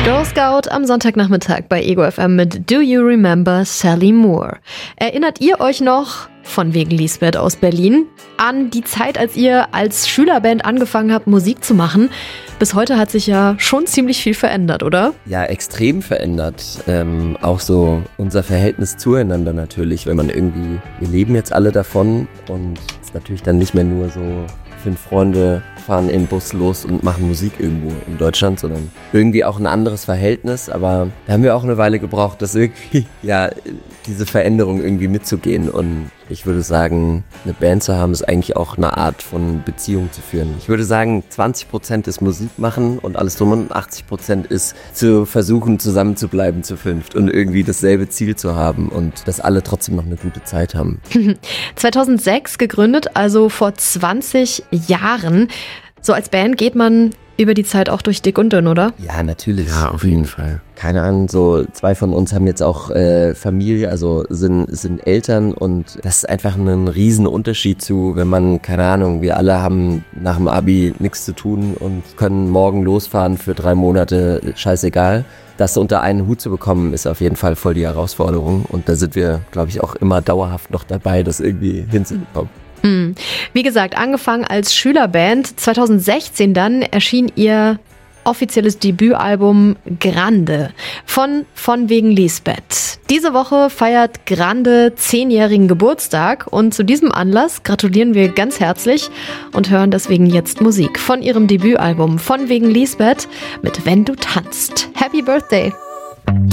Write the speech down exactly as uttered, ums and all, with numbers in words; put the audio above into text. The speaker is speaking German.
Girl Scout am Sonntagnachmittag bei Ego F M mit Do You Remember Sally Moore? Erinnert ihr euch noch, von wegen Lisbeth aus Berlin, an die Zeit, als ihr als Schülerband angefangen habt, Musik zu machen? Bis heute hat sich ja schon ziemlich viel verändert, oder? Ja, extrem verändert. Ähm, auch so unser Verhältnis zueinander natürlich, wenn man irgendwie, wir leben jetzt alle davon und es ist natürlich dann nicht mehr nur so, fünf Freunde fahren im Bus los und machen Musik irgendwo in Deutschland, sondern irgendwie auch ein anderes Verhältnis, aber da haben wir auch eine Weile gebraucht, das irgendwie, ja, diese Veränderung irgendwie mitzugehen und ich würde sagen, eine Band zu haben, ist eigentlich auch eine Art von Beziehung zu führen. Ich würde sagen, zwanzig Prozent ist Musik machen und alles drum und achtzig Prozent ist zu versuchen, zusammen zu bleiben zu fünft und irgendwie dasselbe Ziel zu haben und dass alle trotzdem noch eine gute Zeit haben. zweitausendsechs gegründet, also vor zwanzig Jahren. So als Band geht man über die Zeit auch durch dick und dünn, oder? Ja, natürlich. Ja, auf jeden Fall. Keine Ahnung, so zwei von uns haben jetzt auch äh, Familie, also sind, sind Eltern und das ist einfach ein riesen Unterschied zu, wenn man, keine Ahnung, wir alle haben nach dem Abi nichts zu tun und können morgen losfahren für drei Monate, scheißegal. Das unter einen Hut zu bekommen, ist auf jeden Fall voll die Herausforderung und da sind wir, glaube ich, auch immer dauerhaft noch dabei, das irgendwie hinzubekommen. Wie gesagt, angefangen als Schülerband, zweitausendsechzehn dann erschien ihr offizielles Debütalbum Grande von Von wegen Lisbeth. Diese Woche feiert Grande zehnjährigen Geburtstag und zu diesem Anlass gratulieren wir ganz herzlich und hören deswegen jetzt Musik von ihrem Debütalbum Von wegen Lisbeth mit Wenn du tanzt. Happy Birthday!